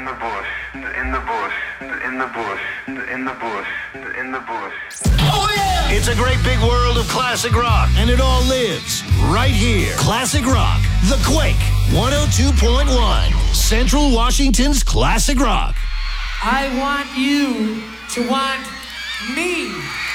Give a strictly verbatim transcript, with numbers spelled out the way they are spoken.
the bush, in the bush, in the bush, in the bush, in the bush. Oh yeah! It's a great big world of classic rock, and it all lives right here. Classic Rock, The Quake, one oh two point one, Central Washington's Classic Rock. I want you to want me.